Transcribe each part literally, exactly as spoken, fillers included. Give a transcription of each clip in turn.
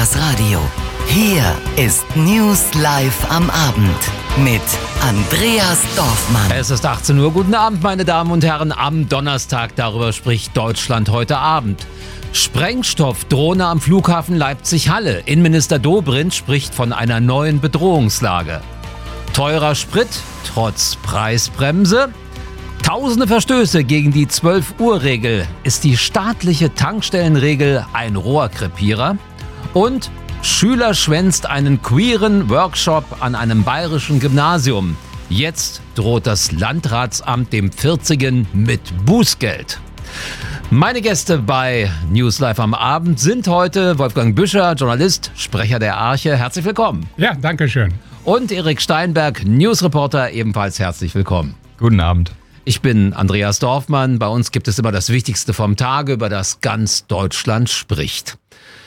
das Radio. Hier ist News Live am Abend mit Andreas Dorfmann. Es ist achtzehn Uhr. Guten Abend, meine Damen und Herren. Am Donnerstag, darüber spricht Deutschland heute Abend. Sprengstoffdrohne am Flughafen Leipzig-Halle. Innenminister Dobrindt spricht von einer neuen Bedrohungslage. Teurer Sprit trotz Preisbremse. Tausende Verstöße gegen die zwölf Uhr Regel. Ist die staatliche Tankstellenregel ein Rohrkrepierer? Und Schüler schwänzt einen queeren Workshop an einem bayerischen Gymnasium. Jetzt droht das Landratsamt dem vierzigen mit Bußgeld. Meine Gäste bei News Live am Abend sind heute Wolfgang Büscher, Journalist, Sprecher der Arche. Herzlich willkommen. Ja, danke schön. Und Erik Steinberg, Newsreporter, ebenfalls herzlich willkommen. Guten Abend. Ich bin Andreas Dorfmann. Bei uns gibt es immer das Wichtigste vom Tage, über das ganz Deutschland spricht.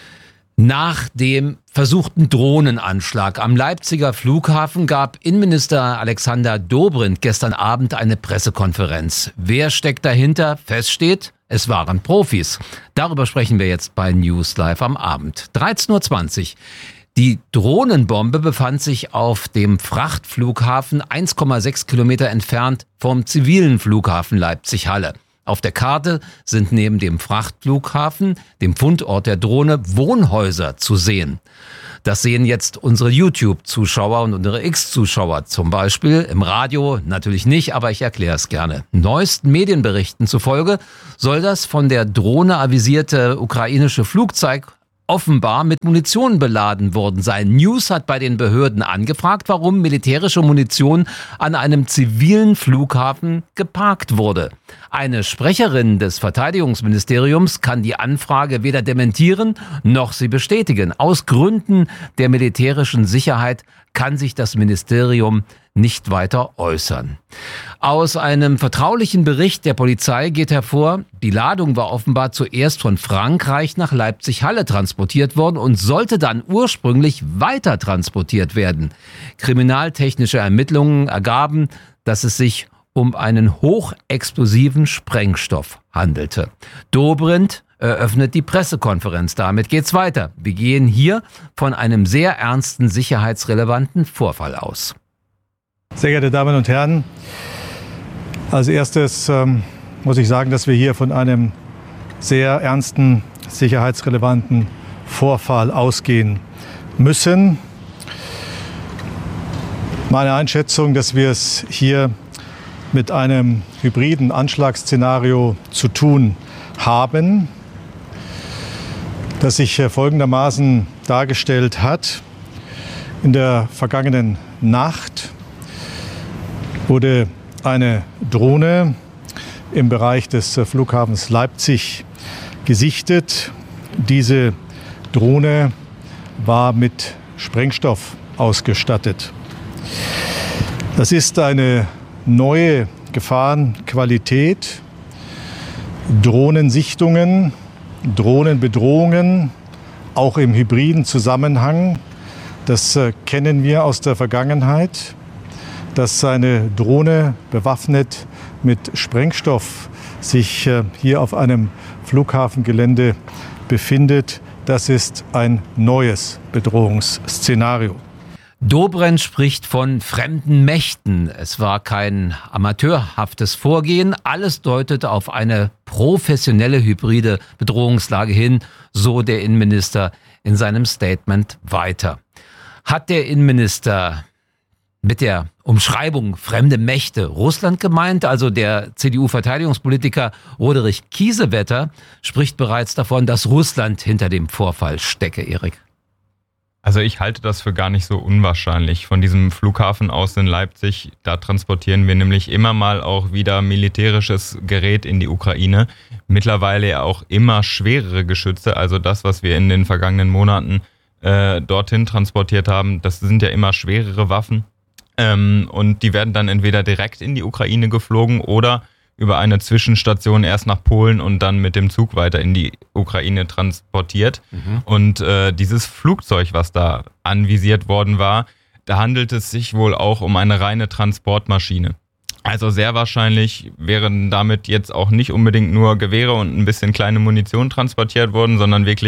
Nach dem versuchten Drohnenanschlag am Leipziger Flughafen gab Innenminister Alexander Dobrindt gestern Abend eine Pressekonferenz. Wer steckt dahinter? Feststeht, es waren Profis. Darüber sprechen wir jetzt bei News Live am Abend. dreizehn Uhr zwanzig. Die Drohnenbombe befand sich auf dem Frachtflughafen eins Komma sechs Kilometer entfernt vom zivilen Flughafen Leipzig-Halle. Auf der Karte sind neben dem Frachtflughafen, dem Fundort der Drohne, Wohnhäuser zu sehen. Das sehen jetzt unsere YouTube-Zuschauer und unsere X-Zuschauer zum Beispiel. Im Radio natürlich nicht, aber ich erkläre es gerne. Neuesten Medienberichten zufolge soll das von der Drohne avisierte ukrainische Flugzeug offenbar mit Munition beladen worden sein. News hat bei den Behörden angefragt, warum militärische Munition an einem zivilen Flughafen geparkt wurde. Eine Sprecherin des Verteidigungsministeriums kann die Anfrage weder dementieren noch sie bestätigen. Aus Gründen der militärischen Sicherheit kann sich das Ministerium nicht weiter äußern. Aus einem vertraulichen Bericht der Polizei geht hervor, die Ladung war offenbar zuerst von Frankreich nach Leipzig-Halle transportiert worden und sollte dann ursprünglich weiter transportiert werden. Kriminaltechnische Ermittlungen ergaben, dass es sich um einen hochexplosiven Sprengstoff handelte. Dobrindt eröffnet die Pressekonferenz. Damit geht's weiter. Wir gehen hier von einem sehr ernsten, sicherheitsrelevanten Vorfall aus. Sehr geehrte Damen und Herren, als erstes ähm, muss ich sagen, dass wir hier von einem sehr ernsten, sicherheitsrelevanten Vorfall ausgehen müssen. Meine Einschätzung, dass wir es hier mit einem hybriden Anschlagsszenario zu tun haben, das sich folgendermaßen dargestellt hat. In der vergangenen Nacht wurde eine Drohne im Bereich des Flughafens Leipzig gesichtet. Diese Drohne war mit Sprengstoff ausgestattet. Das ist eine neue Gefahrenqualität. Drohnensichtungen, Drohnenbedrohungen, auch im hybriden Zusammenhang. Das kennen wir aus der Vergangenheit. Dass eine Drohne bewaffnet mit Sprengstoff sich hier auf einem Flughafengelände befindet, das ist ein neues Bedrohungsszenario. Dobrindt spricht von fremden Mächten. Es war kein amateurhaftes Vorgehen. Alles deutet auf eine professionelle hybride Bedrohungslage hin, so der Innenminister in seinem Statement weiter. Hat der Innenminister mit der Umschreibung fremde Mächte Russland gemeint? Also der C D U-Verteidigungspolitiker Roderich Kiesewetter spricht bereits davon, dass Russland hinter dem Vorfall stecke, Erik. Also ich halte das für gar nicht so unwahrscheinlich. Von diesem Flughafen aus in Leipzig, da transportieren wir nämlich immer mal auch wieder militärisches Gerät in die Ukraine. Mittlerweile ja auch immer schwerere Geschütze, also das, was wir in den vergangenen Monaten äh, dorthin transportiert haben, das sind ja immer schwerere Waffen. Ähm, und die werden dann entweder direkt in die Ukraine geflogen oder über eine Zwischenstation erst nach Polen und dann mit dem Zug weiter in die Ukraine transportiert. Mhm. Und äh, dieses Flugzeug, was da anvisiert worden war, da handelt es sich wohl auch um eine reine Transportmaschine. Also sehr wahrscheinlich wären damit jetzt auch nicht unbedingt nur Gewehre und ein bisschen kleine Munition transportiert worden, sondern wirklich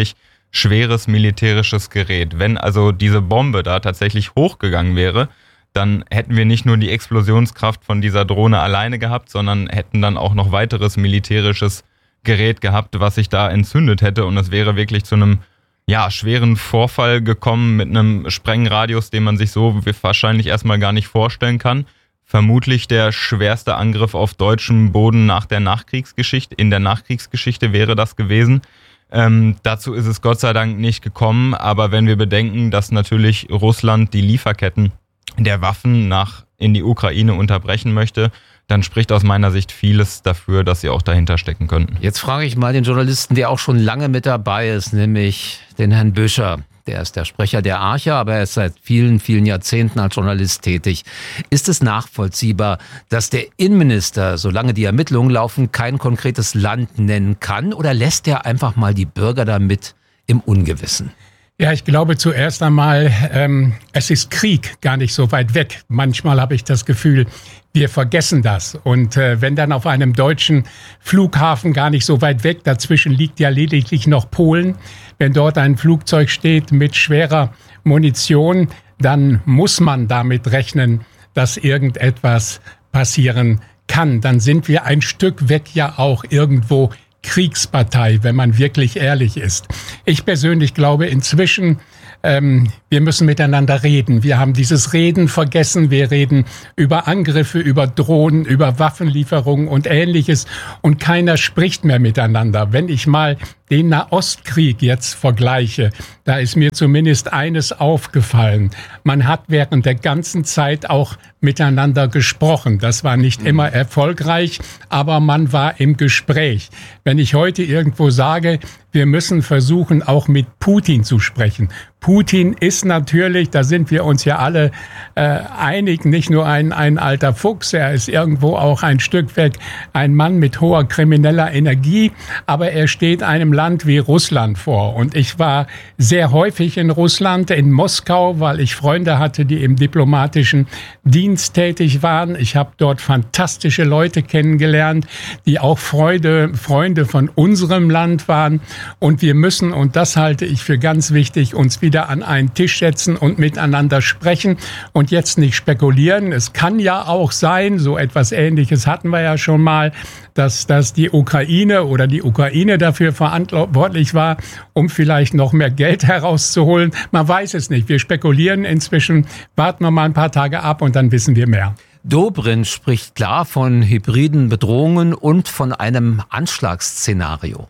schweres militärisches Gerät. Wenn also diese Bombe da tatsächlich hochgegangen wäre, dann hätten wir nicht nur die Explosionskraft von dieser Drohne alleine gehabt, sondern hätten dann auch noch weiteres militärisches Gerät gehabt, was sich da entzündet hätte. Und es wäre wirklich zu einem ja, schweren Vorfall gekommen mit einem Sprengradius, den man sich so wahrscheinlich erstmal gar nicht vorstellen kann. Vermutlich der schwerste Angriff auf deutschem Boden nach der Nachkriegsgeschichte. In der Nachkriegsgeschichte wäre das gewesen. Ähm, dazu ist es Gott sei Dank nicht gekommen. Aber wenn wir bedenken, dass natürlich Russland die Lieferketten der Waffen nach in die Ukraine unterbrechen möchte, dann spricht aus meiner Sicht vieles dafür, dass sie auch dahinter stecken könnten. Jetzt frage ich mal den Journalisten, der auch schon lange mit dabei ist, nämlich den Herrn Büscher. Der ist der Sprecher der Arche, aber er ist seit vielen, vielen Jahrzehnten als Journalist tätig. Ist es nachvollziehbar, dass der Innenminister, solange die Ermittlungen laufen, kein konkretes Land nennen kann? Oder lässt er einfach mal die Bürger damit im Ungewissen? Ja, ich glaube zuerst einmal, ähm, es ist Krieg gar nicht so weit weg. Manchmal habe ich das Gefühl, wir vergessen das. Und äh, wenn dann auf einem deutschen Flughafen gar nicht so weit weg, dazwischen liegt ja lediglich noch Polen, wenn dort ein Flugzeug steht mit schwerer Munition, dann muss man damit rechnen, dass irgendetwas passieren kann. Dann sind wir ein Stück weg ja auch irgendwo Kriegspartei, wenn man wirklich ehrlich ist. Ich persönlich glaube inzwischen, ähm, wir müssen miteinander reden. Wir haben dieses Reden vergessen. Wir reden über Angriffe, über Drohnen, über Waffenlieferungen und Ähnliches. Und keiner spricht mehr miteinander. Wenn ich mal den Nahostkrieg jetzt vergleiche, da ist mir zumindest eines aufgefallen. Man hat während der ganzen Zeit auch miteinander gesprochen. Das war nicht immer erfolgreich, aber man war im Gespräch. Wenn ich heute irgendwo sage, wir müssen versuchen, auch mit Putin zu sprechen. Putin ist natürlich, da sind wir uns ja alle äh, einig, nicht nur ein, ein alter Fuchs, er ist irgendwo auch ein Stück weg ein Mann mit hoher krimineller Energie, aber er steht einem Land wie Russland vor. Und ich war sehr häufig in Russland, in Moskau, weil ich Freunde hatte, die im diplomatischen Dienst tätig waren. Ich habe dort fantastische Leute kennengelernt, die auch Freude, Freunde von unserem Land waren. Und wir müssen, und das halte ich für ganz wichtig, uns wieder an einen Tisch setzen und miteinander sprechen und jetzt nicht spekulieren. Es kann ja auch sein, so etwas Ähnliches hatten wir ja schon mal, dass, dass die Ukraine oder die Ukraine dafür verantwortlich war, um vielleicht noch mehr Geld herauszuholen. Man weiß es nicht. Wir spekulieren inzwischen. Warten wir mal ein paar Tage ab und dann wissen wir mehr. Dobrindt spricht klar von hybriden Bedrohungen und von einem Anschlagsszenario.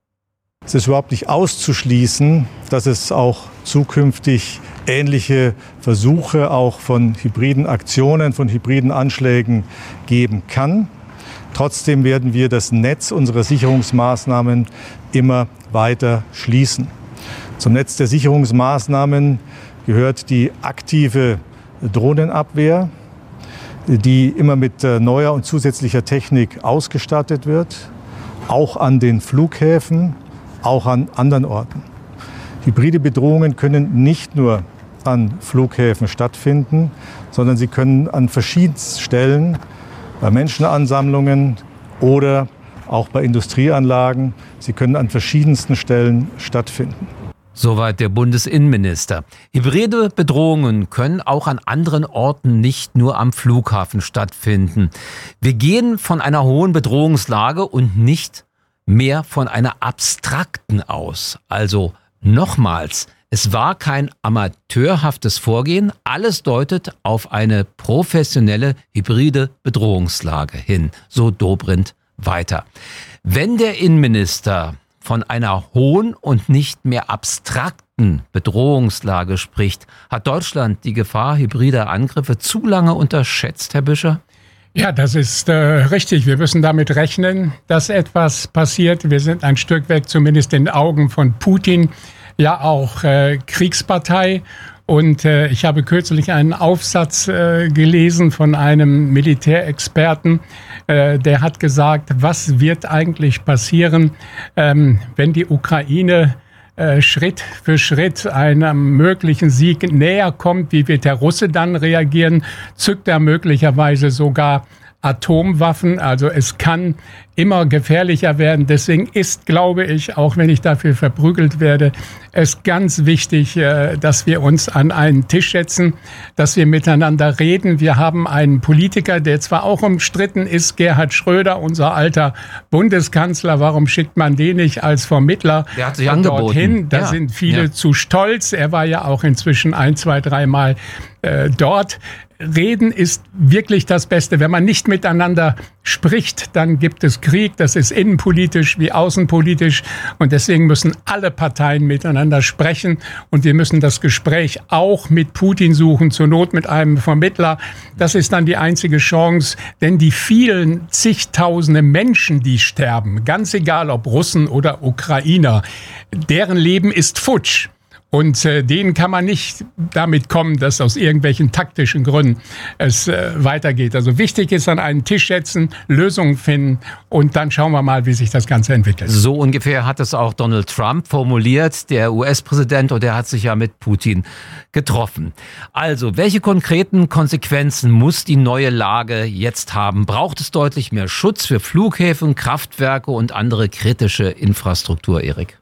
Es ist überhaupt nicht auszuschließen, dass es auch zukünftig ähnliche Versuche auch von hybriden Aktionen, von hybriden Anschlägen geben kann. Trotzdem werden wir das Netz unserer Sicherungsmaßnahmen immer weiter schließen. Zum Netz der Sicherungsmaßnahmen gehört die aktive Drohnenabwehr, die immer mit neuer und zusätzlicher Technik ausgestattet wird, auch an den Flughäfen, auch an anderen Orten. Hybride Bedrohungen können nicht nur an Flughäfen stattfinden, sondern sie können an verschiedensten Stellen, bei Menschenansammlungen oder auch bei Industrieanlagen, sie können an verschiedensten Stellen stattfinden. Soweit der Bundesinnenminister. Hybride Bedrohungen können auch an anderen Orten, nicht nur am Flughafen stattfinden. Wir gehen von einer hohen Bedrohungslage und nicht mehr von einer abstrakten aus. Also nochmals, es war kein amateurhaftes Vorgehen. Alles deutet auf eine professionelle hybride Bedrohungslage hin. So Dobrindt weiter. Wenn der Innenminister von einer hohen und nicht mehr abstrakten Bedrohungslage spricht, hat Deutschland die Gefahr hybrider Angriffe zu lange unterschätzt, Herr Büscher? Ja, das ist äh, richtig. Wir müssen damit rechnen, dass etwas passiert. Wir sind ein Stück weg, zumindest in den Augen von Putin, ja auch äh, Kriegspartei. Und äh, ich habe kürzlich einen Aufsatz äh, gelesen von einem Militärexperten, äh, der hat gesagt, was wird eigentlich passieren, ähm, wenn die Ukraine äh, Schritt für Schritt einem möglichen Sieg näher kommt. Wie wird der Russe dann reagieren? Zückt er möglicherweise sogar Atomwaffen? Also es kann immer gefährlicher werden. Deswegen ist, glaube ich, auch wenn ich dafür verprügelt werde, es ganz wichtig, dass wir uns an einen Tisch setzen, dass wir miteinander reden. Wir haben einen Politiker, der zwar auch umstritten ist, Gerhard Schröder, unser alter Bundeskanzler. Warum schickt man den nicht als Vermittler der hat sich angeboten. dorthin? Da ja. sind viele ja. zu stolz. Er war ja auch inzwischen ein, zwei, dreimal äh, dort. Reden ist wirklich das Beste. Wenn man nicht miteinander spricht, dann gibt es Krieg. Das ist innenpolitisch wie außenpolitisch. Und deswegen müssen alle Parteien miteinander sprechen. Und wir müssen das Gespräch auch mit Putin suchen, zur Not mit einem Vermittler. Das ist dann die einzige Chance. Denn die vielen zigtausende Menschen, die sterben, ganz egal ob Russen oder Ukrainer, deren Leben ist futsch. Und äh, denen kann man nicht damit kommen, dass aus irgendwelchen taktischen Gründen es äh, weitergeht. Also wichtig ist, an einen Tisch setzen, Lösungen finden und dann schauen wir mal, wie sich das Ganze entwickelt. So ungefähr hat es auch Donald Trump formuliert, der U S-Präsident, und der hat sich ja mit Putin getroffen. Also, welche konkreten Konsequenzen muss die neue Lage jetzt haben? Braucht es deutlich mehr Schutz für Flughäfen, Kraftwerke und andere kritische Infrastruktur, Erik?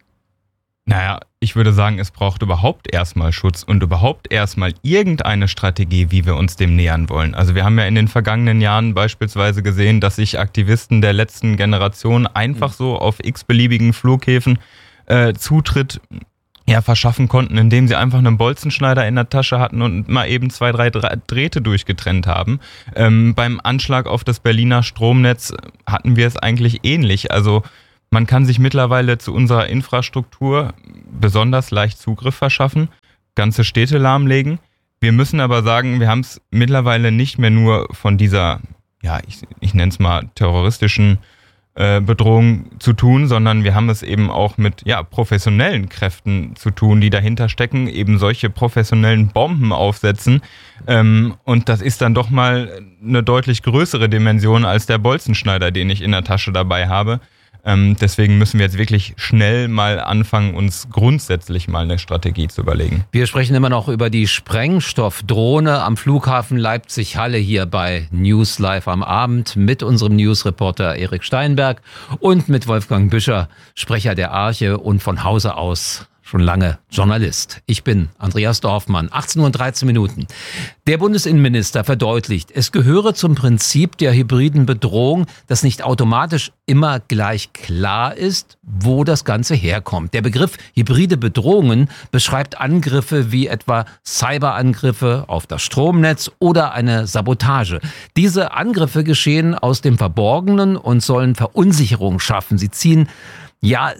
Naja, ich würde sagen, es braucht überhaupt erstmal Schutz und überhaupt erstmal irgendeine Strategie, wie wir uns dem nähern wollen. Also wir haben ja in den vergangenen Jahren beispielsweise gesehen, dass sich Aktivisten der letzten Generation einfach so auf x-beliebigen Flughäfen äh, Zutritt ja, verschaffen konnten, indem sie einfach einen Bolzenschneider in der Tasche hatten und mal eben zwei, drei Drähte durchgetrennt haben. Ähm, beim Anschlag auf das Berliner Stromnetz hatten wir es eigentlich ähnlich. Also man kann sich mittlerweile zu unserer Infrastruktur besonders leicht Zugriff verschaffen, ganze Städte lahmlegen. Wir müssen aber sagen, wir haben es mittlerweile nicht mehr nur von dieser, ja, ich, ich nenne es mal terroristischen äh, Bedrohung zu tun, sondern wir haben es eben auch mit ja, professionellen Kräften zu tun, die dahinter stecken, eben solche professionellen Bomben aufsetzen. Ähm, und das ist dann doch mal eine deutlich größere Dimension als der Bolzenschneider, den ich in der Tasche dabei habe. Ähm, deswegen müssen wir jetzt wirklich schnell mal anfangen, uns grundsätzlich mal eine Strategie zu überlegen. Wir sprechen immer noch über die Sprengstoffdrohne am Flughafen Leipzig-Halle hier bei News Live am Abend mit unserem Newsreporter Erik Steinberg und mit Wolfgang Büscher, Sprecher der Arche und von Hause aus schon lange Journalist. Ich bin Andreas Dorfmann, achtzehn Uhr und dreizehn Minuten. Der Bundesinnenminister verdeutlicht, es gehöre zum Prinzip der hybriden Bedrohung, dass nicht automatisch immer gleich klar ist, wo das Ganze herkommt. Der Begriff hybride Bedrohungen beschreibt Angriffe wie etwa Cyberangriffe auf das Stromnetz oder eine Sabotage. Diese Angriffe geschehen aus dem Verborgenen und sollen Verunsicherung schaffen. Sie ziehen ja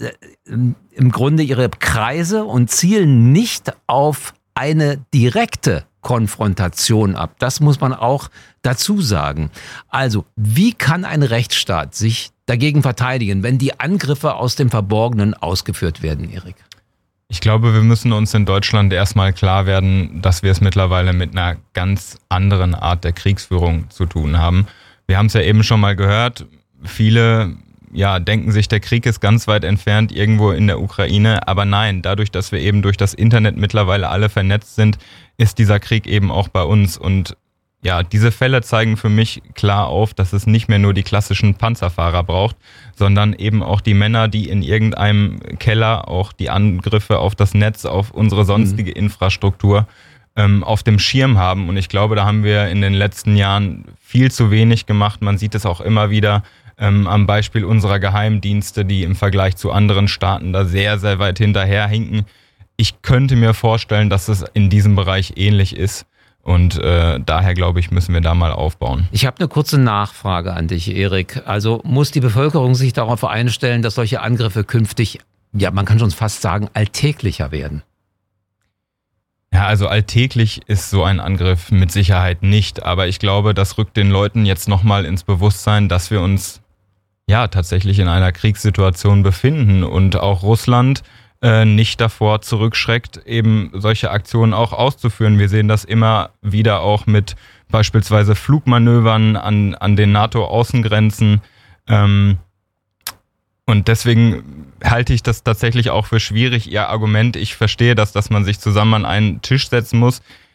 im Grunde ihre Kreise und zielen nicht auf eine direkte Konfrontation ab. Das muss man auch dazu sagen. Also, wie kann ein Rechtsstaat sich dagegen verteidigen, wenn die Angriffe aus dem Verborgenen ausgeführt werden, Erik? Ich glaube, wir müssen uns in Deutschland erstmal klar werden, dass wir es mittlerweile mit einer ganz anderen Art der Kriegsführung zu tun haben. Wir haben es ja eben schon mal gehört, viele ja, denken sich, der Krieg ist ganz weit entfernt irgendwo in der Ukraine. Aber nein, dadurch, dass wir eben durch das Internet mittlerweile alle vernetzt sind, ist dieser Krieg eben auch bei uns. Und ja, diese Fälle zeigen für mich klar auf, dass es nicht mehr nur die klassischen Panzerfahrer braucht, sondern eben auch die Männer, die in irgendeinem Keller auch die Angriffe auf das Netz, auf unsere sonstige Infrastruktur ähm, auf dem Schirm haben. Und ich glaube, da haben wir in den letzten Jahren viel zu wenig gemacht. Man sieht es auch immer wieder ähm, am Beispiel unserer Geheimdienste, die im Vergleich zu anderen Staaten da sehr, sehr weit hinterherhinken. Ich könnte mir vorstellen, dass es in diesem Bereich ähnlich ist. Und äh, daher, glaube ich, müssen wir da mal aufbauen. Ich habe eine kurze Nachfrage an dich, Erik. Also muss die Bevölkerung sich darauf einstellen, dass solche Angriffe künftig, ja, man kann schon fast sagen, alltäglicher werden? Ja, also alltäglich ist so ein Angriff mit Sicherheit nicht. Aber ich glaube, das rückt den Leuten jetzt nochmal ins Bewusstsein, dass wir uns ja tatsächlich in einer Kriegssituation befinden und auch Russland äh, nicht davor zurückschreckt, eben solche Aktionen auch auszuführen. Wir sehen das immer wieder auch mit beispielsweise Flugmanövern an, an den NATO-Außengrenzen. Ähm, und deswegen halte ich das tatsächlich auch für schwierig, Ihr Argument. Ich verstehe das, dass man sich zusammen an einen Tisch setzen muss.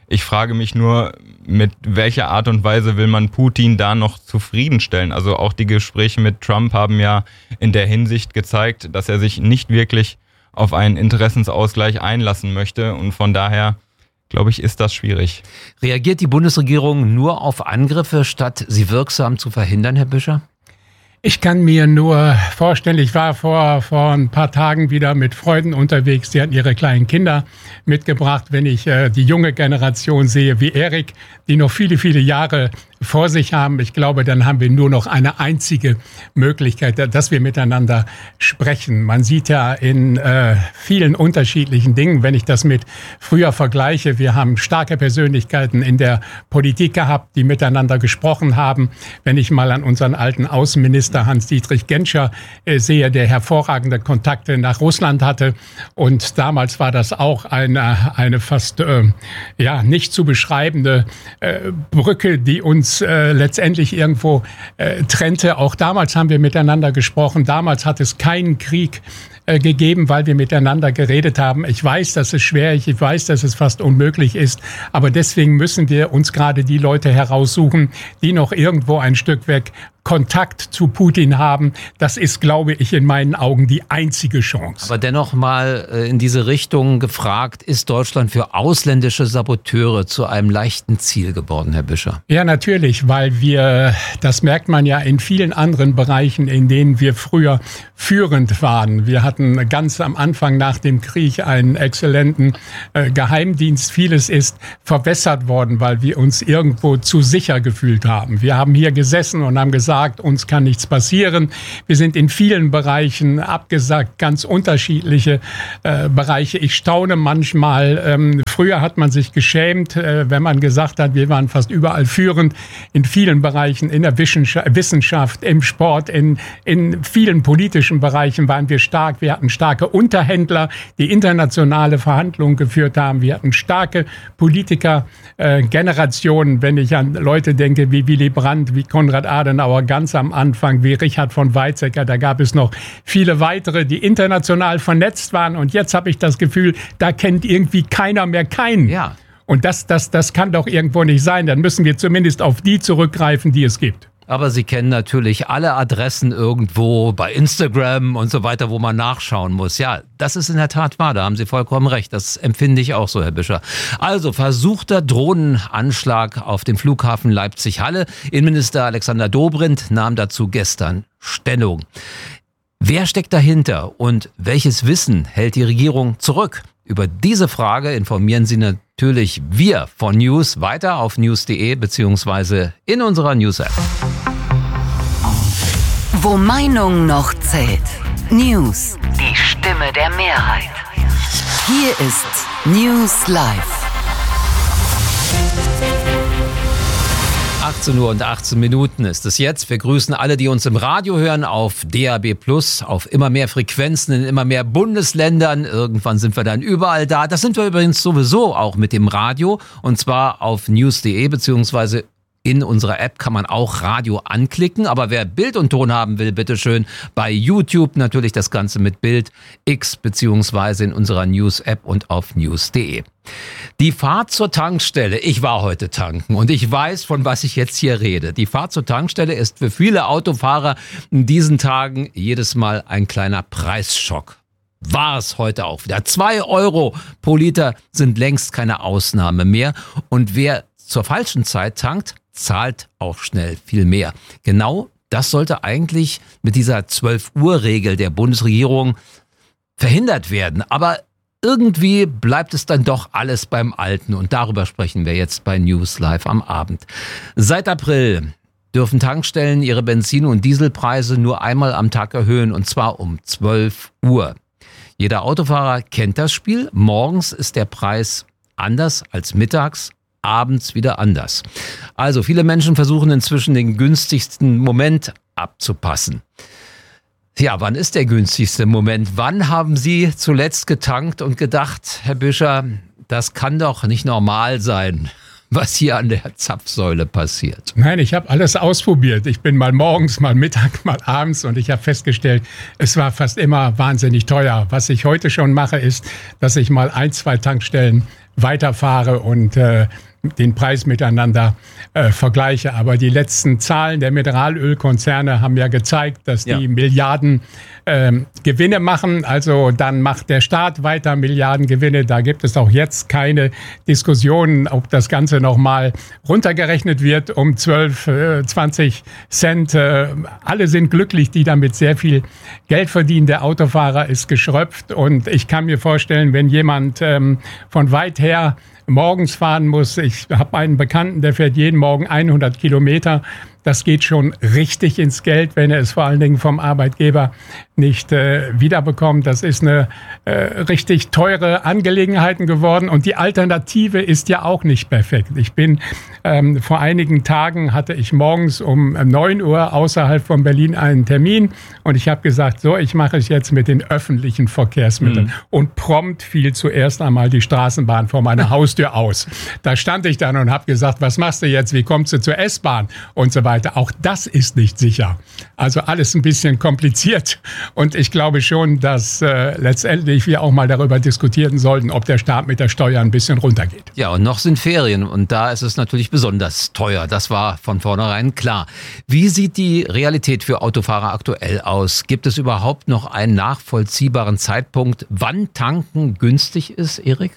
Ich frage mich nur, mit welcher Art und Weise will man Putin da noch zufriedenstellen? Also auch die Gespräche mit Trump haben ja in der Hinsicht gezeigt, dass er sich nicht wirklich auf einen Interessensausgleich einlassen möchte. Und von daher, glaube ich, ist das schwierig. Reagiert die Bundesregierung nur auf Angriffe, statt sie wirksam zu verhindern, Herr Büscher? Ich kann mir nur vorstellen, ich war vor, vor ein paar Tagen wieder mit Freunden unterwegs, die hatten ihre kleinen Kinder mitgebracht. Wenn ich äh, die junge Generation sehe, wie Erik, die noch viele, viele Jahre vor sich haben, ich glaube, dann haben wir nur noch eine einzige Möglichkeit, dass wir miteinander sprechen. Man sieht ja in äh, vielen unterschiedlichen Dingen, wenn ich das mit früher vergleiche, wir haben starke Persönlichkeiten in der Politik gehabt, die miteinander gesprochen haben. Wenn ich mal an unseren alten Außenminister Hans-Dietrich Genscher äh, sehe, der hervorragende Kontakte nach Russland hatte. Und damals war das auch eine, eine fast äh, ja nicht zu beschreibende äh, Brücke, die uns äh, letztendlich irgendwo äh, trennte. Auch damals haben wir miteinander gesprochen. Damals hat es keinen Krieg äh, gegeben, weil wir miteinander geredet haben. Ich weiß, dass es schwer ist. Ich weiß, dass es fast unmöglich ist. Aber deswegen müssen wir uns gerade die Leute heraussuchen, die noch irgendwo ein Stück weg Kontakt zu Putin haben. Das ist, glaube ich, in meinen Augen die einzige Chance. Aber dennoch mal in diese Richtung gefragt, ist Deutschland für ausländische Saboteure zu einem leichten Ziel geworden, Herr Büscher? Ja, natürlich, weil wir, das merkt man ja in vielen anderen Bereichen, in denen wir früher führend waren. Wir hatten ganz am Anfang nach dem Krieg einen exzellenten äh, Geheimdienst. Vieles ist verwässert worden, weil wir uns irgendwo zu sicher gefühlt haben. Wir haben hier gesessen und haben gesagt, uns kann nichts passieren. Wir sind in vielen Bereichen abgesagt, ganz unterschiedliche äh, Bereiche. Ich staune manchmal, ähm, früher hat man sich geschämt, äh, wenn man gesagt hat, wir waren fast überall führend, in vielen Bereichen, in der Wissenschaft, im Sport, in, in vielen politischen Bereichen waren wir stark. Wir hatten starke Unterhändler, die internationale Verhandlungen geführt haben. Wir hatten starke Politiker-Generationen, äh, wenn ich an Leute denke wie Willy Brandt, wie Konrad Adenauer, ganz am Anfang, wie Richard von Weizsäcker. Da gab es noch viele weitere, die international vernetzt waren. Und jetzt habe ich das Gefühl, da kennt irgendwie keiner mehr keinen. Ja. Und das, das, das kann doch irgendwo nicht sein. Dann müssen wir zumindest auf die zurückgreifen, die es gibt. Aber Sie kennen natürlich alle Adressen irgendwo bei Instagram und so weiter, wo man nachschauen muss. Ja, das ist in der Tat wahr, da haben Sie vollkommen recht. Das empfinde ich auch so, Herr Büscher. Also, versuchter Drohnenanschlag auf dem Flughafen Leipzig-Halle. Innenminister Alexander Dobrindt nahm dazu gestern Stellung. Wer steckt dahinter und welches Wissen hält die Regierung zurück? Über diese Frage informieren Sie natürlich wir von News weiter auf news punkt de beziehungsweise in unserer News-App. Wo Meinung noch zählt. News. Die Stimme der Mehrheit. Hier ist News Live. achtzehn Uhr und achtzehn Minuten ist es jetzt. Wir grüßen alle, die uns im Radio hören, auf D A B plus, auf immer mehr Frequenzen in immer mehr Bundesländern. Irgendwann sind wir dann überall da. Das sind wir übrigens sowieso auch mit dem Radio, und zwar auf news punkt de beziehungsweise in unserer App kann man auch Radio anklicken, aber wer Bild und Ton haben will, bitteschön bei YouTube natürlich das Ganze mit Bild, X beziehungsweise in unserer News-App und auf news punkt de. Die Fahrt zur Tankstelle, ich war heute tanken und ich weiß, von was ich jetzt hier rede. Die Fahrt zur Tankstelle ist für viele Autofahrer in diesen Tagen jedes Mal ein kleiner Preisschock. War es heute auch wieder. Zwei Euro pro Liter sind längst keine Ausnahme mehr, und wer zur falschen Zeit tankt, zahlt auch schnell viel mehr. Genau das sollte eigentlich mit dieser zwölf Uhr Regel der Bundesregierung verhindert werden. Aber irgendwie bleibt es dann doch alles beim Alten, und darüber sprechen wir jetzt bei News Live am Abend. Seit April dürfen Tankstellen ihre Benzin- und Dieselpreise nur einmal am Tag erhöhen, und zwar um zwölf Uhr. Jeder Autofahrer kennt das Spiel. Morgens ist der Preis anders als mittags, abends wieder anders. Also viele Menschen versuchen inzwischen den günstigsten Moment abzupassen. Ja, wann ist der günstigste Moment? Wann haben Sie zuletzt getankt und gedacht, Herr Büscher, das kann doch nicht normal sein, was hier an der Zapfsäule passiert? Nein, ich habe alles ausprobiert. Ich bin mal morgens, mal Mittag, mal abends und ich habe festgestellt, es war fast immer wahnsinnig teuer. Was ich heute schon mache, ist, dass ich mal ein, zwei Tankstellen weiterfahre und äh, den Preis miteinander äh, vergleiche. Aber die letzten Zahlen der Mineralölkonzerne haben ja gezeigt, dass die ja. Milliarden ähm, Gewinne machen. Also dann macht der Staat weiter Milliarden Gewinne. Da gibt es auch jetzt keine Diskussionen, ob das Ganze nochmal runtergerechnet wird um zwölf, zwanzig Cent. Äh, alle sind glücklich, die damit sehr viel Geld verdienen. Der Autofahrer ist geschröpft. Und ich kann mir vorstellen, wenn jemand ähm, von weit her morgens fahren muss. Ich habe einen Bekannten, der fährt jeden Morgen hundert Kilometer. Das geht schon richtig ins Geld, wenn er es vor allen Dingen vom Arbeitgeber nicht äh, wiederbekommt. Das ist eine äh, richtig teure Angelegenheit geworden. Und die Alternative ist ja auch nicht perfekt. Ich bin ähm, vor einigen Tagen hatte ich morgens um neun Uhr außerhalb von Berlin einen Termin. Und ich habe gesagt, so, ich mache es jetzt mit den öffentlichen Verkehrsmitteln. Mhm. Und prompt fiel zuerst einmal die Straßenbahn vor meiner Haustür aus. Da stand ich dann und habe gesagt, was machst du jetzt? Wie kommst du zur S-Bahn? Und so weiter. Auch das ist nicht sicher. Also alles ein bisschen kompliziert. Und ich glaube schon, dass äh, letztendlich wir auch mal darüber diskutieren sollten, ob der Staat mit der Steuer ein bisschen runtergeht. Ja, und noch sind Ferien. Und da ist es natürlich besonders teuer. Das war von vornherein klar. Wie sieht die Realität für Autofahrer aktuell aus? Gibt es überhaupt noch einen nachvollziehbaren Zeitpunkt, wann tanken günstig ist, Erik?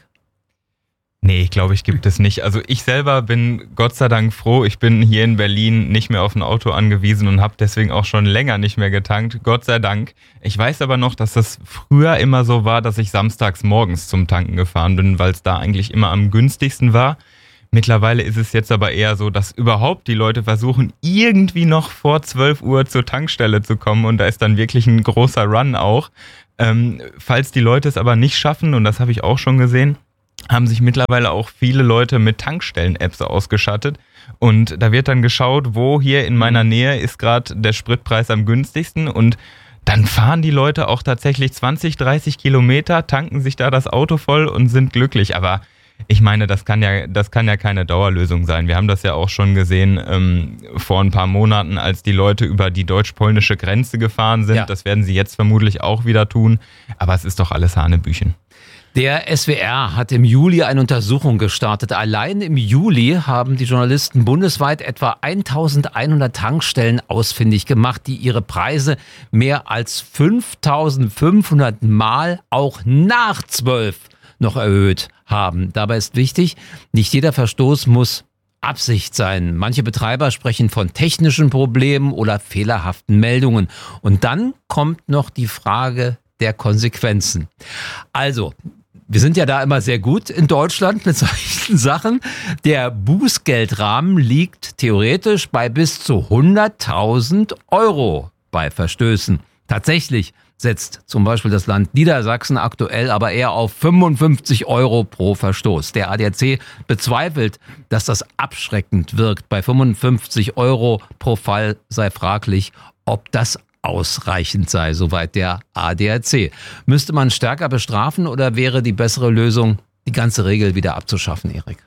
Nee, glaube ich, gibt es nicht. Also ich selber bin Gott sei Dank froh. Ich bin hier in Berlin nicht mehr auf ein Auto angewiesen und habe deswegen auch schon länger nicht mehr getankt. Gott sei Dank. Ich weiß aber noch, dass das früher immer so war, dass ich samstags morgens zum Tanken gefahren bin, weil es da eigentlich immer am günstigsten war. Mittlerweile ist es jetzt aber eher so, dass überhaupt die Leute versuchen, irgendwie noch vor zwölf Uhr zur Tankstelle zu kommen. Und da ist dann wirklich ein großer Run auch. Ähm, falls die Leute es aber nicht schaffen, und das habe ich auch schon gesehen, haben sich mittlerweile auch viele Leute mit Tankstellen-Apps ausgestattet. Und da wird dann geschaut, wo hier in meiner Nähe ist gerade der Spritpreis am günstigsten. Und dann fahren die Leute auch tatsächlich zwanzig, dreißig Kilometer, tanken sich da das Auto voll und sind glücklich. Aber ich meine, das kann ja, das kann ja keine Dauerlösung sein. Wir haben das ja auch schon gesehen ähm, vor ein paar Monaten, als die Leute über die deutsch-polnische Grenze gefahren sind. Ja. Das werden sie jetzt vermutlich auch wieder tun. Aber es ist doch alles Hanebüchen. Der S W R hat im Juli eine Untersuchung gestartet. Allein im Juli haben die Journalisten bundesweit etwa eintausendeinhundert Tankstellen ausfindig gemacht, die ihre Preise mehr als fünftausendfünfhundert Mal auch nach zwölf noch erhöht haben. Dabei ist wichtig, nicht jeder Verstoß muss Absicht sein. Manche Betreiber sprechen von technischen Problemen oder fehlerhaften Meldungen. Und dann kommt noch die Frage der Konsequenzen. Also, wir sind ja da immer sehr gut in Deutschland mit solchen Sachen. Der Bußgeldrahmen liegt theoretisch bei bis zu hunderttausend Euro bei Verstößen. Tatsächlich setzt zum Beispiel das Land Niedersachsen aktuell aber eher auf fünfundfünfzig Euro pro Verstoß. Der A D A C bezweifelt, dass das abschreckend wirkt. Bei fünfundfünfzig Euro pro Fall sei fraglich, ob das ausreichend sei, soweit der A D A C. Müsste man stärker bestrafen oder wäre die bessere Lösung, die ganze Regel wieder abzuschaffen, Erik?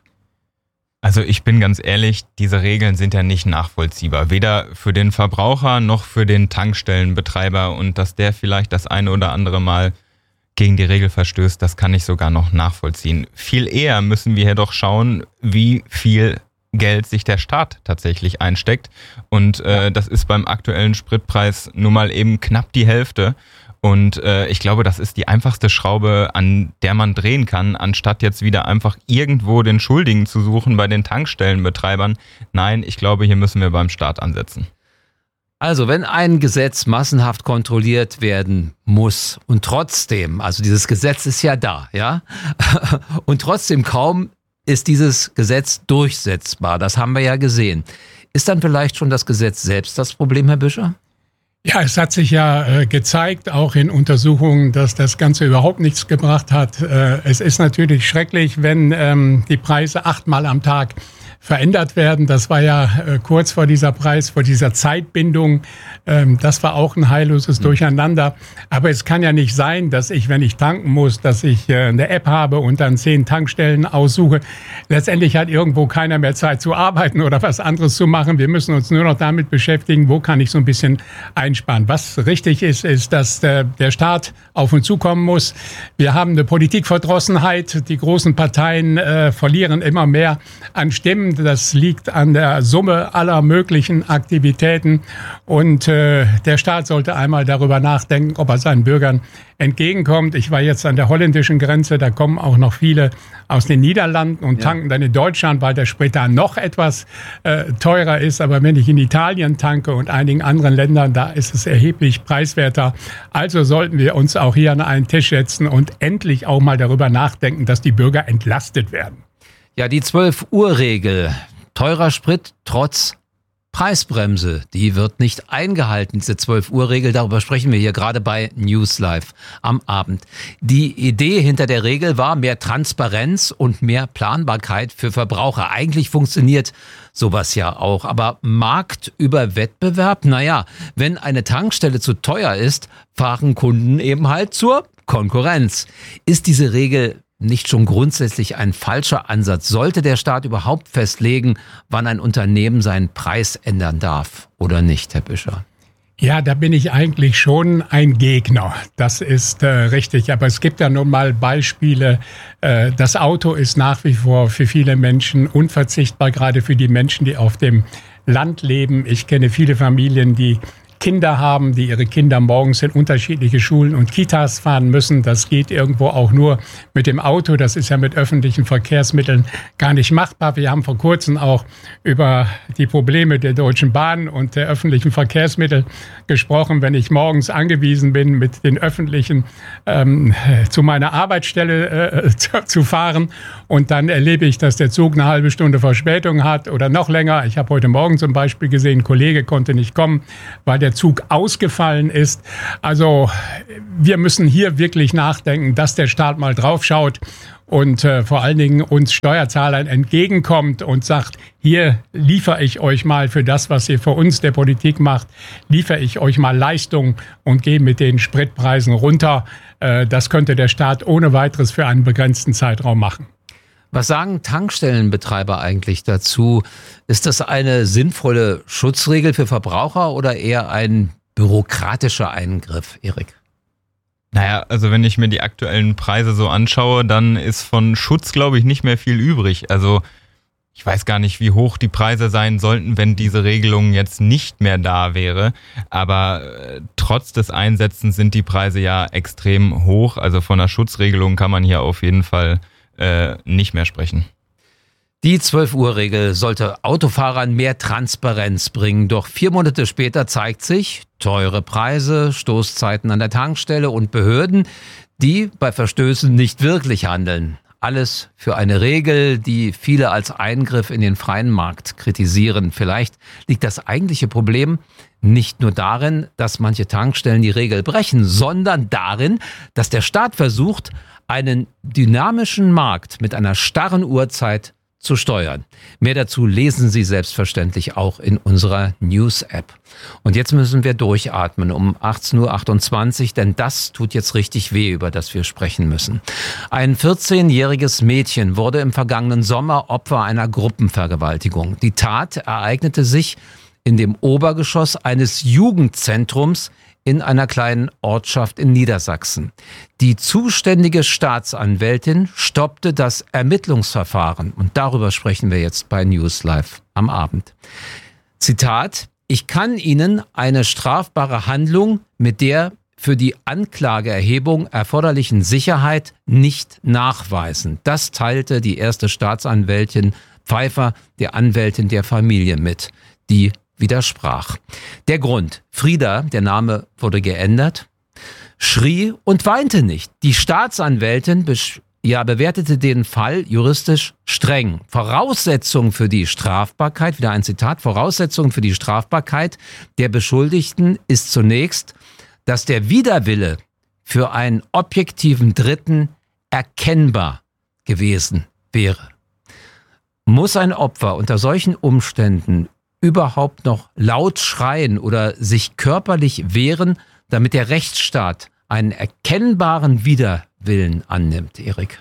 Also ich bin ganz ehrlich, diese Regeln sind ja nicht nachvollziehbar. Weder für den Verbraucher noch für den Tankstellenbetreiber. Und dass der vielleicht das eine oder andere Mal gegen die Regel verstößt, das kann ich sogar noch nachvollziehen. Viel eher müssen wir hier doch schauen, wie viel Geld sich der Staat tatsächlich einsteckt. Und äh, das ist beim aktuellen Spritpreis nun mal eben knapp die Hälfte. Und äh, ich glaube, das ist die einfachste Schraube, an der man drehen kann, anstatt jetzt wieder einfach irgendwo den Schuldigen zu suchen bei den Tankstellenbetreibern. Nein, ich glaube, hier müssen wir beim Staat ansetzen. Also, wenn ein Gesetz massenhaft kontrolliert werden muss und trotzdem, also dieses Gesetz ist ja da, ja, und trotzdem kaum ist dieses Gesetz durchsetzbar. Das haben wir ja gesehen. Ist dann vielleicht schon das Gesetz selbst das Problem, Herr Büscher? Ja, es hat sich ja äh, gezeigt, auch in Untersuchungen, dass das Ganze überhaupt nichts gebracht hat. Äh, es ist natürlich schrecklich, wenn ähm, die Preise achtmal am Tag verändert werden. Das war ja äh, kurz vor dieser Preis, vor dieser Zeitbindung. Ähm, das war auch ein heilloses mhm. Durcheinander. Aber es kann ja nicht sein, dass ich, wenn ich tanken muss, dass ich äh, eine App habe und dann zehn Tankstellen aussuche. Letztendlich hat irgendwo keiner mehr Zeit zu arbeiten oder was anderes zu machen. Wir müssen uns nur noch damit beschäftigen, wo kann ich so ein bisschen einsparen. Was richtig ist, ist, dass der, der Staat auf uns zukommen muss. Wir haben eine Politikverdrossenheit. Die großen Parteien äh, verlieren immer mehr an Stimmen. Das liegt an der Summe aller möglichen Aktivitäten. Und äh, der Staat sollte einmal darüber nachdenken, ob er seinen Bürgern entgegenkommt. Ich war jetzt an der holländischen Grenze, da kommen auch noch viele aus den Niederlanden und tanken ja. dann in Deutschland, weil der Sprit da noch etwas äh, teurer ist. Aber wenn ich in Italien tanke und einigen anderen Ländern, da ist es erheblich preiswerter. Also sollten wir uns auch hier an einen Tisch setzen und endlich auch mal darüber nachdenken, dass die Bürger entlastet werden. Ja, die zwölf-Uhr-Regel. Teurer Sprit trotz Preisbremse, die wird nicht eingehalten, diese zwölf-Uhr-Regel. Darüber sprechen wir hier gerade bei News Live am Abend. Die Idee hinter der Regel war mehr Transparenz und mehr Planbarkeit für Verbraucher. Eigentlich funktioniert sowas ja auch. Aber Markt über Wettbewerb? Naja, wenn eine Tankstelle zu teuer ist, fahren Kunden eben halt zur Konkurrenz. Ist diese Regel nicht schon grundsätzlich ein falscher Ansatz? Sollte der Staat überhaupt festlegen, wann ein Unternehmen seinen Preis ändern darf oder nicht, Herr Büscher? Ja, da bin ich eigentlich schon ein Gegner. Das ist äh, richtig. Aber es gibt ja nun mal Beispiele. Äh, das Auto ist nach wie vor für viele Menschen unverzichtbar, gerade für die Menschen, die auf dem Land leben. Ich kenne viele Familien, die Kinder haben, die ihre Kinder morgens in unterschiedliche Schulen und Kitas fahren müssen. Das geht irgendwo auch nur mit dem Auto. Das ist ja mit öffentlichen Verkehrsmitteln gar nicht machbar. Wir haben vor kurzem auch über die Probleme der Deutschen Bahn und der öffentlichen Verkehrsmittel gesprochen. Wenn ich morgens angewiesen bin, mit den öffentlichen ähm, zu meiner Arbeitsstelle äh, zu, zu fahren und dann erlebe ich, dass der Zug eine halbe Stunde Verspätung hat oder noch länger. Ich habe heute Morgen zum Beispiel gesehen, ein Kollege konnte nicht kommen, weil der Zug ausgefallen ist. Also wir müssen hier wirklich nachdenken, dass der Staat mal drauf schaut und äh, vor allen Dingen uns Steuerzahlern entgegenkommt und sagt, hier liefere ich euch mal für das, was ihr für uns der Politik macht, liefere ich euch mal Leistung und gehe mit den Spritpreisen runter. Äh, das könnte der Staat ohne weiteres für einen begrenzten Zeitraum machen. Was sagen Tankstellenbetreiber eigentlich dazu? Ist das eine sinnvolle Schutzregel für Verbraucher oder eher ein bürokratischer Eingriff, Erik? Naja, also wenn ich mir die aktuellen Preise so anschaue, dann ist von Schutz, glaube ich, nicht mehr viel übrig. Also ich weiß gar nicht, wie hoch die Preise sein sollten, wenn diese Regelung jetzt nicht mehr da wäre. Aber äh, trotz des Einsetzens sind die Preise ja extrem hoch. Also von einer Schutzregelung kann man hier auf jeden Fall äh, nicht mehr sprechen. Die zwölf-Uhr-Regel sollte Autofahrern mehr Transparenz bringen. Doch vier Monate später zeigt sich, teure Preise, Stoßzeiten an der Tankstelle und Behörden, die bei Verstößen nicht wirklich handeln. Alles für eine Regel, die viele als Eingriff in den freien Markt kritisieren. Vielleicht liegt das eigentliche Problem nicht nur darin, dass manche Tankstellen die Regel brechen, sondern darin, dass der Staat versucht, einen dynamischen Markt mit einer starren Uhrzeit zu steuern. Mehr dazu lesen Sie selbstverständlich auch in unserer News-App. Und jetzt müssen wir durchatmen um achtzehn Uhr achtundzwanzig, denn das tut jetzt richtig weh, über das wir sprechen müssen. Ein vierzehnjähriges Mädchen wurde im vergangenen Sommer Opfer einer Gruppenvergewaltigung. Die Tat ereignete sich in dem Obergeschoss eines Jugendzentrums in einer kleinen Ortschaft in Niedersachsen. Die zuständige Staatsanwältin stoppte das Ermittlungsverfahren. Und darüber sprechen wir jetzt bei News Live am Abend. Zitat: Ich kann Ihnen eine strafbare Handlung mit der für die Anklageerhebung erforderlichen Sicherheit nicht nachweisen. Das teilte die erste Staatsanwältin Pfeiffer, der Anwältin der Familie, mit, die widersprach. Der Grund: Frieda, der Name wurde geändert, schrie und weinte nicht. Die Staatsanwältin besch- ja, bewertete den Fall juristisch streng. Voraussetzung für die Strafbarkeit, wieder ein Zitat, Voraussetzung für die Strafbarkeit der Beschuldigten ist zunächst, dass der Widerwille für einen objektiven Dritten erkennbar gewesen wäre. Muss ein Opfer unter solchen Umständen überhaupt noch laut schreien oder sich körperlich wehren, damit der Rechtsstaat einen erkennbaren Widerwillen annimmt, Erik?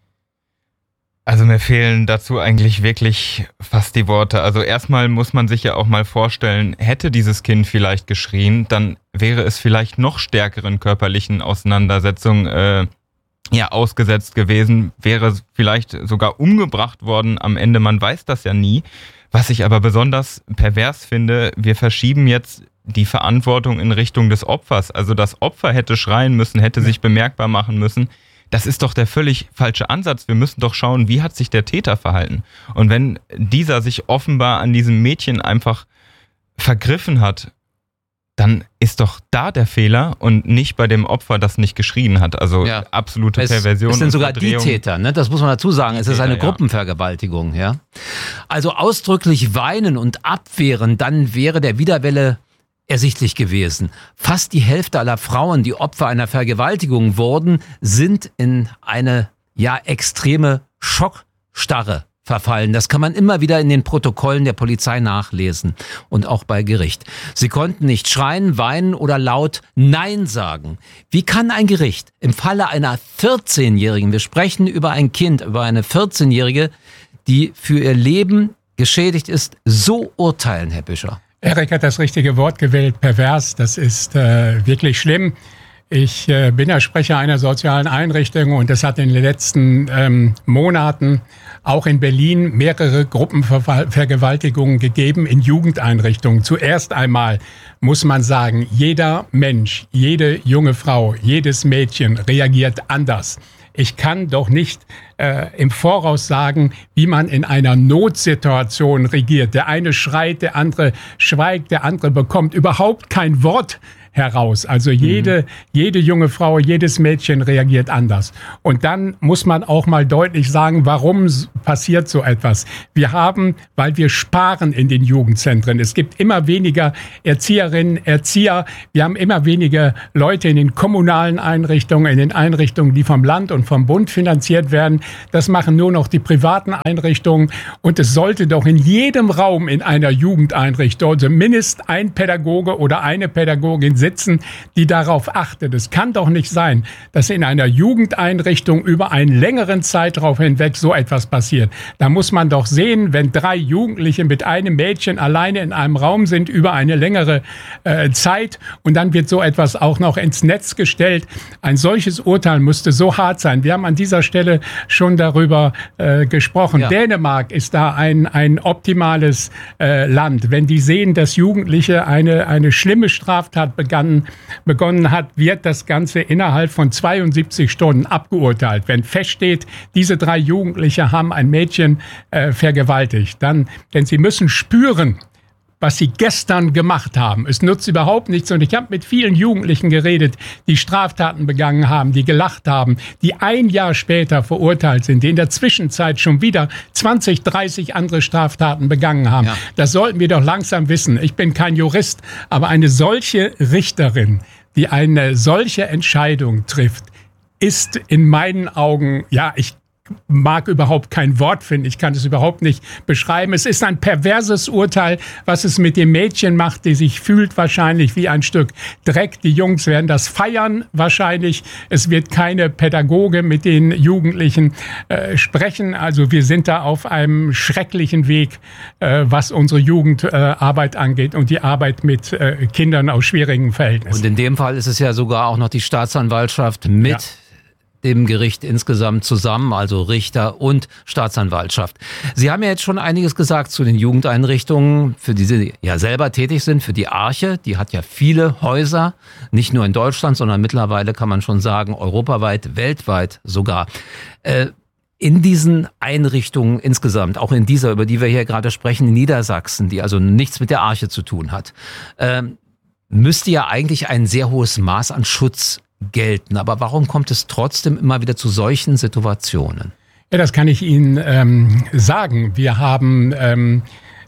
Also mir fehlen dazu eigentlich wirklich fast die Worte. Also erstmal muss man sich ja auch mal vorstellen, hätte dieses Kind vielleicht geschrien, dann wäre es vielleicht noch stärkeren körperlichen Auseinandersetzungen äh, ja ausgesetzt gewesen, wäre vielleicht sogar umgebracht worden am Ende. Man weiß das ja nie. Was ich aber besonders pervers finde, wir verschieben jetzt die Verantwortung in Richtung des Opfers. Also das Opfer hätte schreien müssen, hätte sich bemerkbar machen müssen. Das ist doch der völlig falsche Ansatz. Wir müssen doch schauen, wie hat sich der Täter verhalten. Und wenn dieser sich offenbar an diesem Mädchen einfach vergriffen hat, dann ist doch da der Fehler und nicht bei dem Opfer, das nicht geschrien hat. Also ja. absolute es, Perversion. Es sind sogar die Täter, ne? Das muss man dazu sagen. Es ist eine Täter, Gruppenvergewaltigung. Ja. Also ausdrücklich weinen und abwehren, dann wäre der Widerwille ersichtlich gewesen. Fast die Hälfte aller Frauen, die Opfer einer Vergewaltigung wurden, sind in eine ja extreme Schockstarre verfallen. Das kann man immer wieder in den Protokollen der Polizei nachlesen und auch bei Gericht. Sie konnten nicht schreien, weinen oder laut Nein sagen. Wie kann ein Gericht im Falle einer vierzehnjährigen, wir sprechen über ein Kind, über eine vierzehnjährige, die für ihr Leben geschädigt ist, so urteilen, Herr Büscher? Erik hat das richtige Wort gewählt, pervers. Das ist äh, wirklich schlimm. Ich äh, bin der Sprecher einer sozialen Einrichtung und es hat in den letzten ähm, Monaten auch in Berlin mehrere Gruppenvergewaltigungen gegeben in Jugendeinrichtungen. Zuerst einmal muss man sagen, jeder Mensch, jede junge Frau, jedes Mädchen reagiert anders. Ich kann doch nicht äh, im Voraus sagen, wie man in einer Notsituation regiert. Der eine schreit, der andere schweigt, der andere bekommt überhaupt kein Wort heraus. Also jede, mhm. jede junge Frau, jedes Mädchen reagiert anders. Und dann muss man auch mal deutlich sagen, warum passiert so etwas. Wir haben, weil wir sparen in den Jugendzentren. Es gibt immer weniger Erzieherinnen, Erzieher. Wir haben immer weniger Leute in den kommunalen Einrichtungen, in den Einrichtungen, die vom Land und vom Bund finanziert werden. Das machen nur noch die privaten Einrichtungen. Und es sollte doch in jedem Raum in einer Jugendeinrichtung zumindest ein Pädagoge oder eine Pädagogin sitzen, die darauf achtet. Es kann doch nicht sein, dass in einer Jugendeinrichtung über einen längeren Zeitraum hinweg so etwas passiert. Da muss man doch sehen, wenn drei Jugendliche mit einem Mädchen alleine in einem Raum sind über eine längere äh, Zeit und dann wird so etwas auch noch ins Netz gestellt. Ein solches Urteil müsste so hart sein. Wir haben an dieser Stelle schon darüber äh, gesprochen. Ja. Dänemark ist da ein, ein optimales äh, Land. Wenn die sehen, dass Jugendliche eine, eine schlimme Straftat begangen, begonnen hat, wird das Ganze innerhalb von zweiundsiebzig Stunden abgeurteilt. Wenn feststeht, diese drei Jugendliche haben ein Mädchen äh, vergewaltigt, dann, denn sie müssen spüren, was sie gestern gemacht haben. Es nutzt überhaupt nichts. Und ich habe mit vielen Jugendlichen geredet, die Straftaten begangen haben, die gelacht haben, die ein Jahr später verurteilt sind, die in der Zwischenzeit schon wieder zwanzig, dreißig andere Straftaten begangen haben. Ja. Das sollten wir doch langsam wissen. Ich bin kein Jurist, aber eine solche Richterin, die eine solche Entscheidung trifft, ist in meinen Augen, ja, ich mag überhaupt kein Wort finden. Ich kann es überhaupt nicht beschreiben. Es ist ein perverses Urteil, was es mit dem Mädchen macht, die sich fühlt wahrscheinlich wie ein Stück Dreck. Die Jungs werden das feiern wahrscheinlich. Es wird keine Pädagoge mit den Jugendlichen äh, sprechen. Also wir sind da auf einem schrecklichen Weg, äh, was unsere Jugendarbeit äh, angeht und die Arbeit mit äh, Kindern aus schwierigen Verhältnissen. Und in dem Fall ist es ja sogar auch noch die Staatsanwaltschaft mit ja. dem Gericht insgesamt zusammen, also Richter und Staatsanwaltschaft. Sie haben ja jetzt schon einiges gesagt zu den Jugendeinrichtungen, für die Sie ja selber tätig sind, für die Arche. Die hat ja viele Häuser, nicht nur in Deutschland, sondern mittlerweile kann man schon sagen, europaweit, weltweit sogar. Äh, in diesen Einrichtungen insgesamt, auch in dieser, über die wir hier gerade sprechen, in Niedersachsen, die also nichts mit der Arche zu tun hat, äh, müsste ja eigentlich ein sehr hohes Maß an Schutz gelten. Aber warum kommt es trotzdem immer wieder zu solchen Situationen? Ja, das kann ich Ihnen ähm, sagen. Wir haben ähm,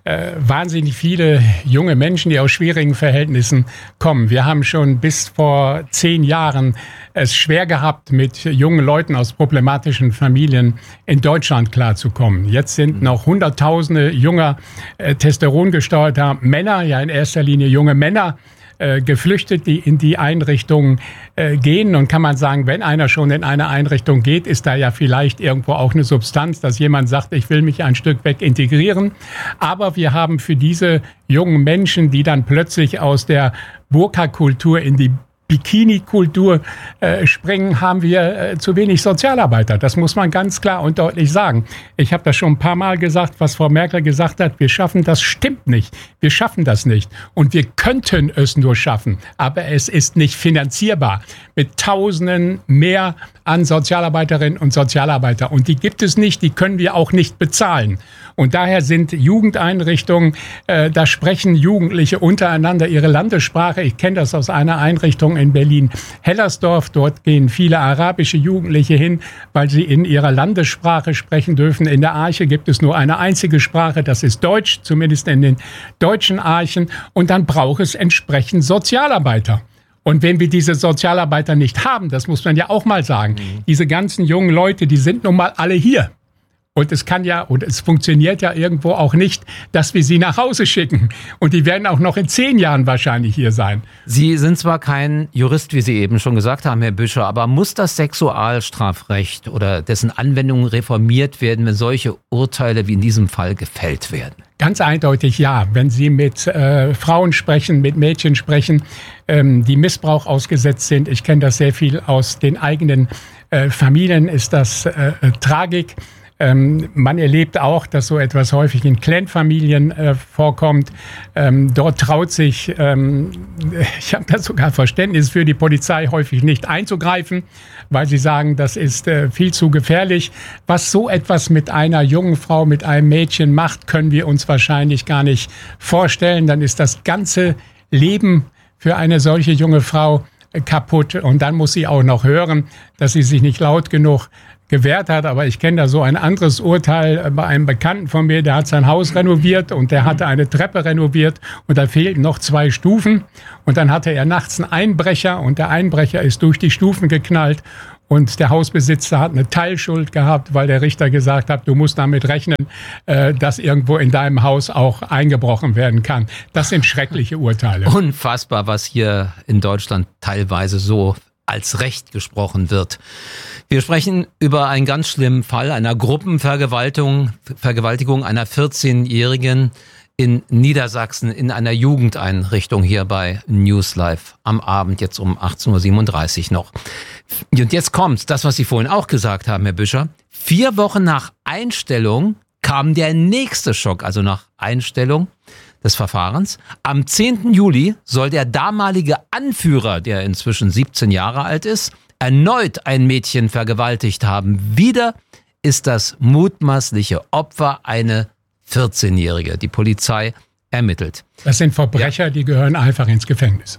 äh, wahnsinnig viele junge Menschen, die aus schwierigen Verhältnissen kommen. Wir haben schon bis vor zehn Jahren es schwer gehabt, mit jungen Leuten aus problematischen Familien in Deutschland klarzukommen. Jetzt sind noch Hunderttausende junger, äh, testosterongesteuerter Männer, ja in erster Linie junge Männer, Äh, geflüchtet, die in die Einrichtungen äh, gehen. Und kann man sagen, wenn einer schon in eine Einrichtung geht, ist da ja vielleicht irgendwo auch eine Substanz, dass jemand sagt, ich will mich ein Stück weg integrieren. Aber wir haben für diese jungen Menschen, die dann plötzlich aus der Burka-Kultur in die Bikini-Kultur äh, springen, haben wir äh, zu wenig Sozialarbeiter. Das muss man ganz klar und deutlich sagen. Ich habe das schon ein paar Mal gesagt, was Frau Merkel gesagt hat, wir schaffen das, stimmt nicht. Wir schaffen das nicht. Und wir könnten es nur schaffen, aber es ist nicht finanzierbar. Mit Tausenden mehr an Sozialarbeiterinnen und Sozialarbeiter. Und die gibt es nicht, die können wir auch nicht bezahlen. Und daher sind Jugendeinrichtungen, äh, da sprechen Jugendliche untereinander ihre Landessprache. Ich kenne das aus einer Einrichtung in Berlin-Hellersdorf. Dort gehen viele arabische Jugendliche hin, weil sie in ihrer Landessprache sprechen dürfen. In der Arche gibt es nur eine einzige Sprache, das ist Deutsch, zumindest in den deutschen Archen. Und dann braucht es entsprechend Sozialarbeiter. Und wenn wir diese Sozialarbeiter nicht haben, das muss man ja auch mal sagen, mhm. diese ganzen jungen Leute, die sind nun mal alle hier. Und es kann ja, und es funktioniert ja irgendwo auch nicht, dass wir sie nach Hause schicken. Und die werden auch noch in zehn Jahren wahrscheinlich hier sein. Sie sind zwar kein Jurist, wie Sie eben schon gesagt haben, Herr Büscher, aber muss das Sexualstrafrecht oder dessen Anwendung reformiert werden, wenn solche Urteile wie in diesem Fall gefällt werden? Ganz eindeutig ja. Wenn Sie mit äh, Frauen sprechen, mit Mädchen sprechen, ähm, die Missbrauch ausgesetzt sind, ich kenne das sehr viel aus den eigenen äh, Familien, ist das äh, äh, Tragik. Ähm, man erlebt auch, dass so etwas häufig in Clanfamilien äh, vorkommt. Ähm, dort traut sich, ähm, ich habe da sogar Verständnis für, die Polizei häufig nicht einzugreifen, weil sie sagen, das ist äh, viel zu gefährlich. Was so etwas mit einer jungen Frau, mit einem Mädchen macht, können wir uns wahrscheinlich gar nicht vorstellen. Dann ist das ganze Leben für eine solche junge Frau äh, kaputt. Und dann muss sie auch noch hören, dass sie sich nicht laut genug gewährt hat, aber ich kenne da so ein anderes Urteil bei einem Bekannten von mir, der hat sein Haus renoviert und der hatte eine Treppe renoviert und da fehlten noch zwei Stufen und dann hatte er nachts einen Einbrecher und der Einbrecher ist durch die Stufen geknallt und der Hausbesitzer hat eine Teilschuld gehabt, weil der Richter gesagt hat, du musst damit rechnen, dass irgendwo in deinem Haus auch eingebrochen werden kann. Das sind schreckliche Urteile. Unfassbar, was hier in Deutschland teilweise so als Recht gesprochen wird. Wir sprechen über einen ganz schlimmen Fall einer Gruppenvergewaltigung Vergewaltigung einer vierzehnjährigen in Niedersachsen in einer Jugendeinrichtung hier bei News Live am Abend, jetzt um achtzehn Uhr siebenunddreißig noch. Und jetzt kommt das, was Sie vorhin auch gesagt haben, Herr Büscher. Vier Wochen nach Einstellung kam der nächste Schock, also nach Einstellung des Verfahrens. Am zehnten Juli soll der damalige Anführer, der inzwischen siebzehn Jahre alt ist, erneut ein Mädchen vergewaltigt haben. Wieder ist das mutmaßliche Opfer eine vierzehnjährige. Die Polizei ermittelt. Das sind Verbrecher, ja. Die gehören einfach ins Gefängnis.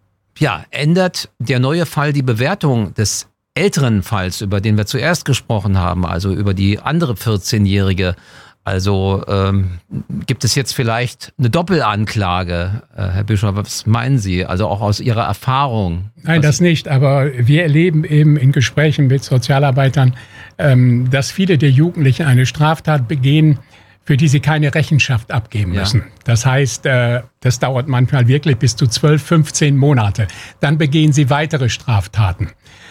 Ja, ändert der neue Fall die Bewertung des älteren Falls, über den wir zuerst gesprochen haben, also über die andere vierzehnjährige? Also ähm, gibt es jetzt vielleicht eine Doppelanklage, äh, Herr Büscher, was meinen Sie? Also auch aus Ihrer Erfahrung? Nein, das nicht, aber wir erleben eben in Gesprächen mit Sozialarbeitern, ähm, dass viele der Jugendlichen eine Straftat begehen, für die sie keine Rechenschaft abgeben müssen. Ja. Das heißt, äh, das dauert manchmal wirklich bis zu zwölf, fünfzehn Monate. Dann begehen sie weitere Straftaten.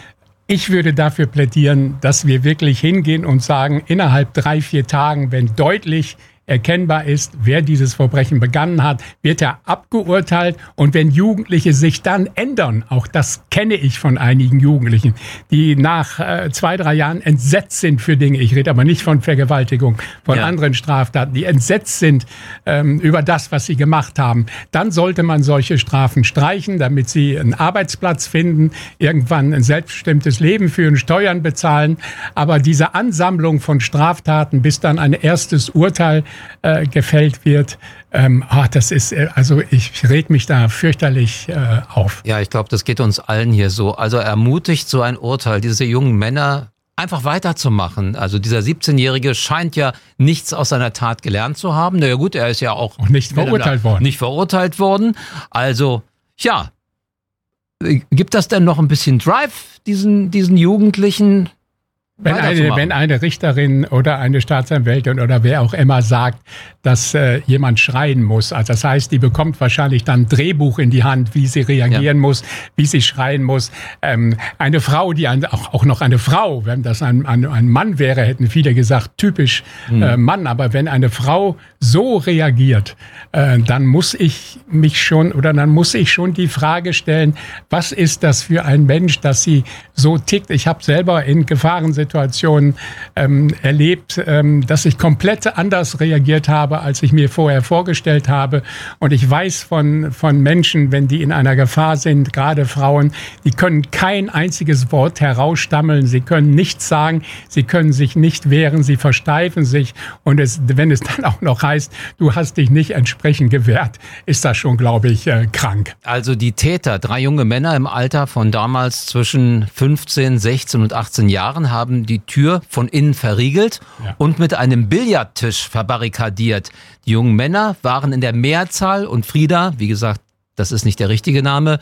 Ich würde dafür plädieren, dass wir wirklich hingehen und sagen, innerhalb drei, vier Tagen, wenn deutlich erkennbar ist, wer dieses Verbrechen begangen hat, wird er abgeurteilt. Und wenn Jugendliche sich dann ändern, auch das kenne ich von einigen Jugendlichen, die nach äh, zwei, drei Jahren entsetzt sind für Dinge, ich rede aber nicht von Vergewaltigung, von ja. anderen Straftaten, die entsetzt sind ähm, über das, was sie gemacht haben, dann sollte man solche Strafen streichen, damit sie einen Arbeitsplatz finden, irgendwann ein selbstbestimmtes Leben führen, Steuern bezahlen. Aber diese Ansammlung von Straftaten, bis dann ein erstes Urteil Äh, gefällt wird. Ähm, oh, das ist, äh, also ich reg mich da fürchterlich äh, auf. Ja, ich glaube, das geht uns allen hier so. Also ermutigt so ein Urteil, diese jungen Männer einfach weiterzumachen. Also dieser siebzehnjährige scheint ja nichts aus seiner Tat gelernt zu haben. Na ja gut, er ist ja auch, auch nicht verurteilt worden. Nicht verurteilt worden. Also, ja, gibt das denn noch ein bisschen Drive, diesen, diesen Jugendlichen? Wenn eine, wenn eine Richterin oder eine Staatsanwältin oder wer auch immer sagt, dass äh, jemand schreien muss, also das heißt, die bekommt wahrscheinlich dann ein Drehbuch in die Hand, wie sie reagieren ja. muss, wie sie schreien muss. Ähm, eine Frau, die ein, auch, auch noch eine Frau, wenn das ein, ein, ein Mann wäre, hätten viele gesagt, typisch mhm. äh, Mann. Aber wenn eine Frau so reagiert, äh, dann muss ich mich schon oder dann muss ich schon die Frage stellen, was ist das für ein Mensch, dass sie so tickt? Ich habe selber in Gefahrensituationen Situationen ähm, erlebt, ähm, dass ich komplett anders reagiert habe, als ich mir vorher vorgestellt habe. Und ich weiß von, von Menschen, wenn die in einer Gefahr sind, gerade Frauen, die können kein einziges Wort herausstammeln, sie können nichts sagen, sie können sich nicht wehren, sie versteifen sich. Und es, wenn es dann auch noch heißt, du hast dich nicht entsprechend gewehrt, ist das schon, glaube ich, äh, krank. Also die Täter, drei junge Männer im Alter von damals zwischen fünfzehn, sechzehn und achtzehn Jahren, haben die Tür von innen verriegelt ja. und mit einem Billardtisch verbarrikadiert. Die jungen Männer waren in der Mehrzahl und Frieda, wie gesagt, das ist nicht der richtige Name,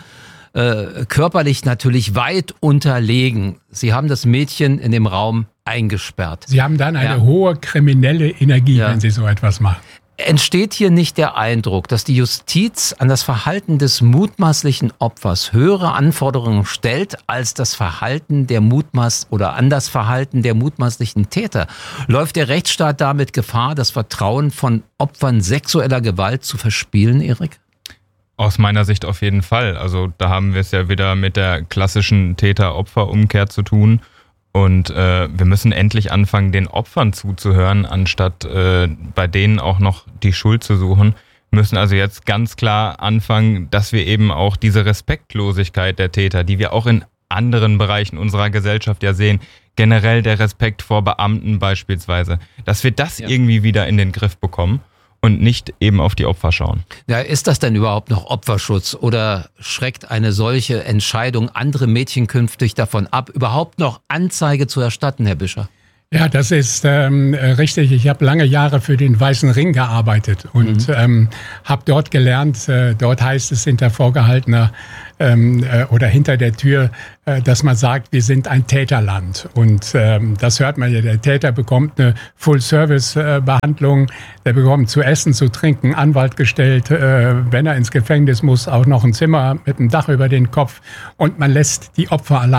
äh, körperlich natürlich weit unterlegen. Sie haben das Mädchen in dem Raum eingesperrt. Sie haben dann eine ja. hohe kriminelle Energie, ja. wenn Sie so etwas machen. Entsteht hier nicht der Eindruck, dass die Justiz an das Verhalten des mutmaßlichen Opfers höhere Anforderungen stellt als das Verhalten der Mutmaß oder an das Verhalten der mutmaßlichen Täter? Läuft der Rechtsstaat damit Gefahr, das Vertrauen von Opfern sexueller Gewalt zu verspielen, Erik? Aus meiner Sicht auf jeden Fall. Also da haben wir es ja wieder mit der klassischen Täter-Opfer-Umkehr zu tun. Und äh, wir müssen endlich anfangen, den Opfern zuzuhören, anstatt äh, bei denen auch noch die Schuld zu suchen. Wir müssen also jetzt ganz klar anfangen, dass wir eben auch diese Respektlosigkeit der Täter, die wir auch in anderen Bereichen unserer Gesellschaft ja sehen, generell der Respekt vor Beamten beispielsweise, dass wir das ja. irgendwie wieder in den Griff bekommen. Und nicht eben auf die Opfer schauen. Ja, ist das denn überhaupt noch Opferschutz oder schreckt eine solche Entscheidung andere Mädchen künftig davon ab, überhaupt noch Anzeige zu erstatten, Herr Bischer? Ja, das ist ähm, richtig. Ich habe lange Jahre für den Weißen Ring gearbeitet und mhm. ähm, habe dort gelernt, äh, dort heißt es hinter vorgehaltener ähm, äh, oder hinter der Tür, äh, dass man sagt, wir sind ein Täterland. Und ähm, das hört man ja, der Täter bekommt eine Full-Service-Behandlung, der bekommt zu essen, zu trinken, Anwalt gestellt, äh, wenn er ins Gefängnis muss, auch noch ein Zimmer mit einem Dach über den Kopf und man lässt die Opfer allein.